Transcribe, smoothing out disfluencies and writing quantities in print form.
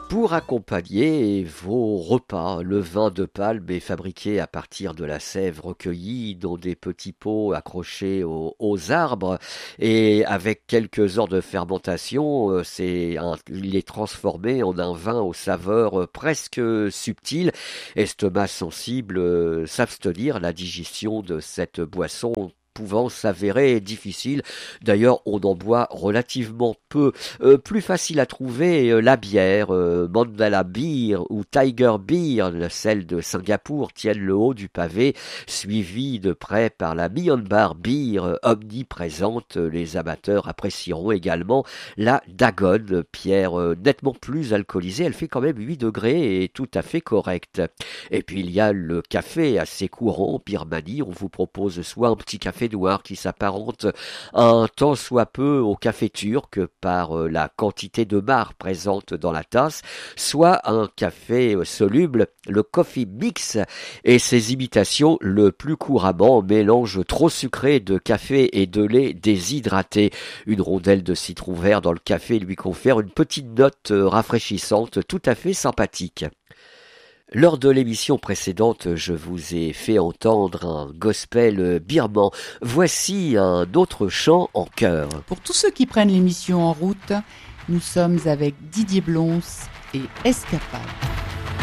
pour accompagner vos repas. Le vin de palme est fabriqué à partir de la sève recueillie dans des petits pots accrochés aux arbres et avec quelques heures de fermentation, il est transformé en un vin aux saveurs presque subtiles. Estomac sensible, s'abstenir la digestion de cette boisson pouvant s'avérer difficile. D'ailleurs, on en boit relativement peu. Plus facile à trouver, la bière, Mandala Beer ou Tiger Beer, celle de Singapour, tiennent le haut du pavé, suivie de près par la Myanmar Beer, omniprésente. Les amateurs apprécieront également la Dagon, bière nettement plus alcoolisée. Elle fait quand même 8 degrés et tout à fait correcte. Et puis il y a le café assez courant en Birmanie. On vous propose soit un petit café noir qui s'apparente un tant soit peu au café turc par la quantité de marc présente dans la tasse, soit un café soluble, le coffee mix, et ses imitations le plus couramment mélange trop sucré de café et de lait déshydraté. Une rondelle de citron vert dans le café lui confère une petite note rafraîchissante tout à fait sympathique. Lors de l'émission précédente, je vous ai fait entendre un gospel birman. Voici un autre chant en chœur. Pour tous ceux qui prennent l'émission en route, nous sommes avec Didier Blons et Escapade.